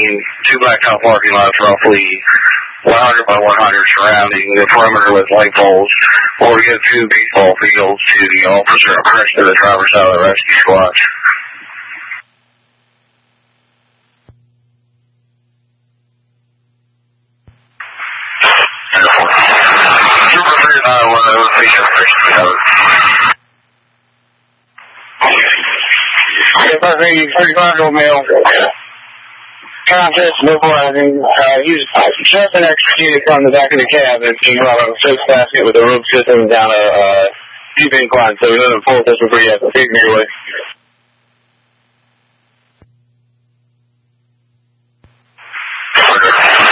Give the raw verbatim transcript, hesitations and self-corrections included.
fifteen, two blacktop parking lots roughly one hundred by one hundred surrounding the perimeter with light poles, or we have two baseball fields to the officer crest to the driver's side of the rescue squad. Super three nine one zero, station together. If I say thirty-five year old male, contest, no rising. Uh, he was jumping executed from the back of the cab and he brought a six basket with a rope system down a uh, deep incline, so we let him pull this before he has to take me away.